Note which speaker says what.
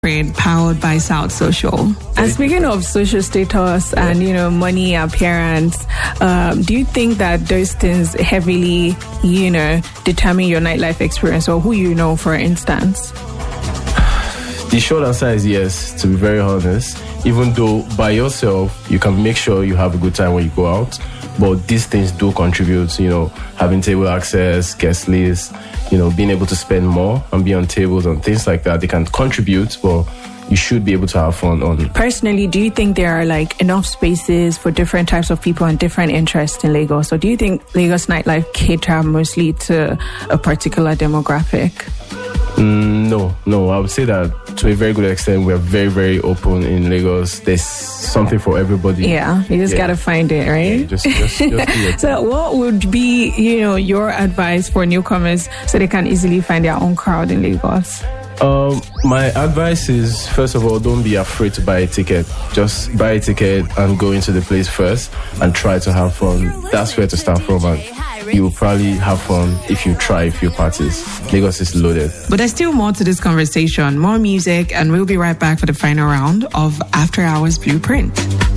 Speaker 1: powered by South Social.
Speaker 2: And speaking of social status and, money, appearance, do you think that those things heavily, determine your nightlife experience or who you know, for instance?
Speaker 3: The short answer is yes, to be very honest. Even though by yourself, you can make sure you have a good time when you go out. But these things do contribute, having table access, guest list, being able to spend more and be on tables and things like that. They can contribute, but you should be able to have fun on.
Speaker 2: Personally, do you think there are enough spaces for different types of people and different interests in Lagos? Or do you think Lagos nightlife cater mostly to a particular demographic?
Speaker 3: No. I would say that to a very good extent, we're very, very open in Lagos. There's something for everybody.
Speaker 2: Yeah, you just gotta find it, right?
Speaker 3: Yeah, just do it.
Speaker 2: So what would be, your advice for newcomers so they can easily find their own crowd in Lagos?
Speaker 3: My advice is, first of all, don't be afraid to buy a ticket. Just buy a ticket and go into the place first and try to have fun. That's where to start from, and you will probably have fun if you try a few parties. Lagos is loaded.
Speaker 1: But there's still more to this conversation, more music, and we'll be right back for the final round of After Hours Blueprint.